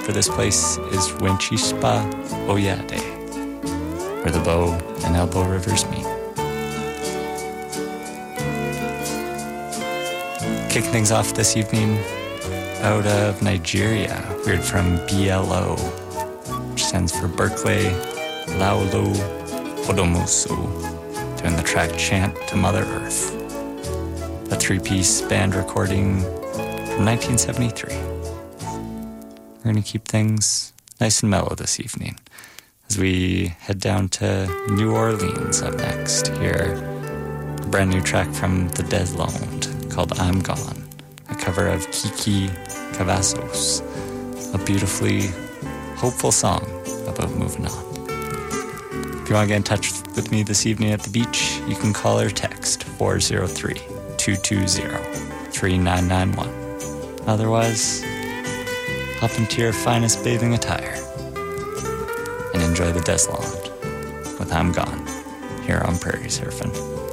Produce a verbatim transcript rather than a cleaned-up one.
for this place is Winchispa Oyade, where the Bow and Elbow Rivers meet. Kicking things off this evening out of Nigeria, we heard from B L O, which stands for Berkeley Laulu Odomusu, doing the track Chant to Mother Earth, a three-piece band recording from nineteen seventy-three. We're going to keep things nice and mellow this evening as we head down to New Orleans up next. Hear a brand new track from the Des Londe called I'm Gone, a cover of Kiki Cavazos, a beautifully hopeful song about moving on. If you want to get in touch with me this evening at the beach, you can call or text four oh three, two two zero, three nine nine one. Otherwise, hop into your finest bathing attire and enjoy the Des Londe with I'm Gone here on Prairie Surfing.